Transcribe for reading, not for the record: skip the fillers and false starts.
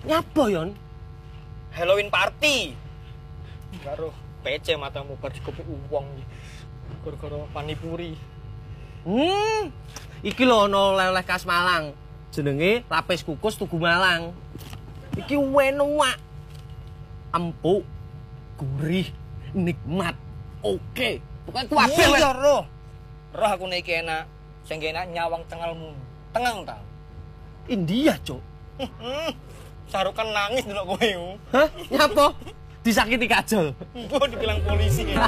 Nyapa, Yon? Halloween party. Karo PC matamu bar dikopi uang iki. Gara-gara panipuri. Iki lho ana oleh-oleh khas Malang. Jenenge lapis kukus Tugu Malang. Iki enak. Empuk, gurih, nikmat. Oke. Pokoke kabeh wis. Iya, roh. Roh aku nek iki enak. Sing enak nyawang tengalmu. Tengang ta? India, Cuk. Sarukan nangis delok kowe. Hah? Nyapa? Disakiti kajol. Mbok dibilang polisi.